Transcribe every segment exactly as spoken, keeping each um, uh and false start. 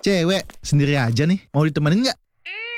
Cewek, sendiri aja nih. Mau ditemenin nggak?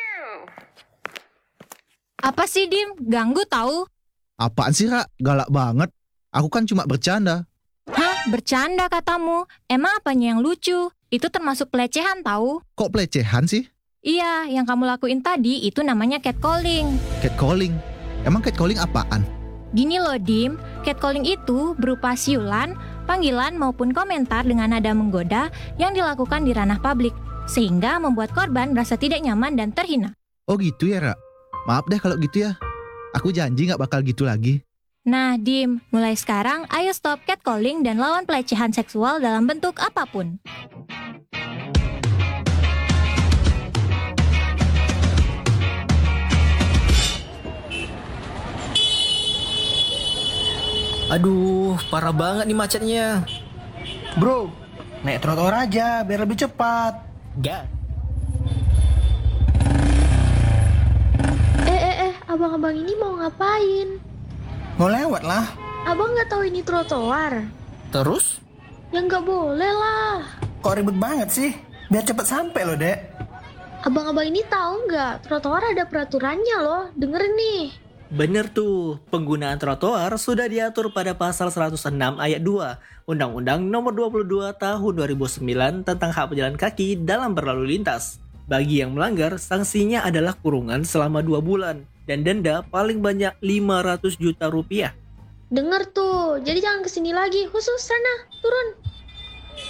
Apa sih, Dim? Ganggu tahu? Apaan sih, Ra? Galak banget. Aku kan cuma bercanda. Hah? Bercanda katamu? Emang apanya yang lucu? Itu termasuk pelecehan tahu? Kok pelecehan sih? Iya, yang kamu lakuin tadi itu namanya catcalling. Catcalling? Emang catcalling apaan? Gini loh, Dim. Catcalling itu berupa siulan, panggilan maupun komentar dengan nada menggoda yang dilakukan di ranah publik, sehingga membuat korban merasa tidak nyaman dan terhina. Oh gitu ya, Ra? Maaf deh kalau gitu ya. Aku janji gak bakal gitu lagi. Nah, Dim, mulai sekarang ayo stop catcalling dan lawan pelecehan seksual dalam bentuk apapun. Aduh, parah banget nih macetnya. Bro, naik trotoar aja biar lebih cepat. Gak. Eh, eh, eh, abang-abang ini mau ngapain? Mau lewat lah. Abang nggak tahu ini trotoar? Terus? Ya nggak boleh lah. Kok ribet banget sih? Biar cepat sampai loh, Dek. Abang-abang ini tahu nggak? Trotoar ada peraturannya loh. Dengerin nih. Bener tuh, penggunaan trotoar sudah diatur pada pasal seratus enam ayat dua Undang-Undang Nomor dua puluh dua Tahun dua ribu sembilan tentang hak pejalan kaki dalam berlalu lintas. Bagi yang melanggar, sanksinya adalah kurungan selama dua bulan dan denda paling banyak lima ratus juta rupiah. Denger tuh. Jadi jangan kesini lagi. Khusus sana. Turun.